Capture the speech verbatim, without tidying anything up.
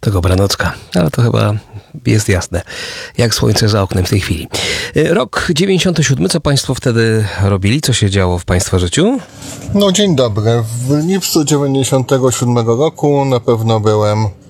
To Gobranocka, ale to chyba jest jasne, jak słońce za oknem w tej chwili. Rok dziewięćdziesiąty siódmy, co państwo wtedy robili? Co się działo w państwa życiu? No dzień dobry. W lipcu dziewięćdziesiątego siódmego roku na pewno byłem